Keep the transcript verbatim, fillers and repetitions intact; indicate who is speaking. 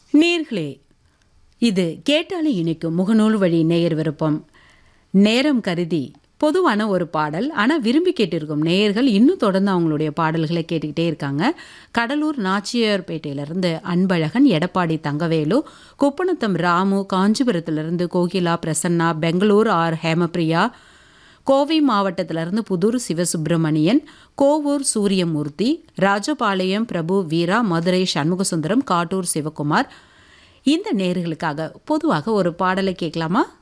Speaker 1: நேர்களே, இது கேட்டாலே இனிக்கும் முகநூல் வழி நேயர் விருப்பம். நேரம் கருதி பொதுவான ஒரு பாடல், ஆனால் விரும்பி கேட்டிருக்கும் நேயர்கள் இன்னும் தொடர்ந்து அவங்களுடைய பாடல்களை கேட்டுக்கிட்டே இருக்காங்க. கடலூர் நாச்சியார்பேட்டையிலிருந்து அன்பழகன், எடப்பாடி தங்கவேலு, குப்பநத்தம் ராமு, காஞ்சிபுரத்திலிருந்து கோகிலா பிரசன்னா, பெங்களூர் ஆர் ஹேமபிரியா, கோவை மாவட்டத்திலிருந்து புதூர் சிவசுப்பிரமணியன், கோவூர் சூரியமூர்த்தி, ராஜபாளையம் பிரபு வீரா, மதுரை சண்முகசுந்தரம், காட்டூர் சிவகுமார். இந்த நேயர்களுக்காக பொதுவாக ஒரு பாடலை கேட்கலாமா?